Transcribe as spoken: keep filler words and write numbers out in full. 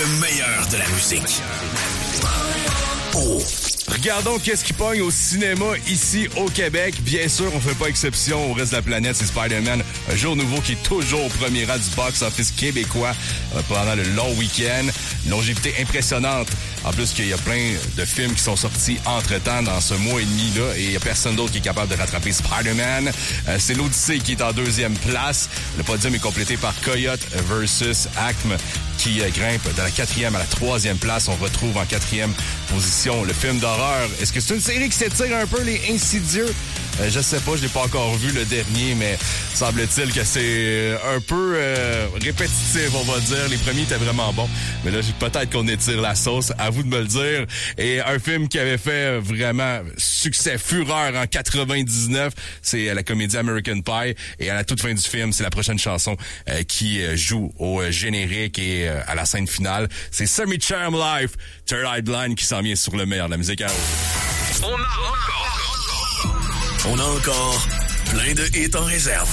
Le meilleur de la musique. Oh. Regardons qu'est-ce qui pogne au cinéma ici au Québec. Bien sûr, on fait pas exception au reste de la planète. C'est Spider-Man, un jour nouveau qui est toujours au premier rang du box-office québécois euh, pendant le long week-end. Une longévité impressionnante. En plus qu'il y a plein de films qui sont sortis entre-temps dans ce mois et demi-là et il y a personne d'autre qui est capable de rattraper Spider-Man. Euh, c'est l'Odyssée qui est en deuxième place. Le podium est complété par Coyote versus Acme qui euh, grimpe de la quatrième à la troisième place. On retrouve en quatrième position le film d'horreur. Est-ce que c'est une série qui s'étire un peu, les Insidieux? Euh, je sais pas, je l'ai pas encore vu le dernier, mais semble-t-il que c'est un peu euh, répétitif, on va dire. Les premiers étaient vraiment bons, mais là, peut-être qu'on étire la sauce. À vous de me le dire. Et un film qui avait fait vraiment succès, fureur en quatre-vingt-dix-neuf, c'est la comédie American Pie. Et à la toute fin du film, c'est la prochaine chanson euh, qui joue au générique et euh, à la scène finale. C'est Semi-Charm Life, Third Eye Blind qui s'en vient sur le meilleur de la musique à haut. On a encore... On a encore plein de hits en réserve.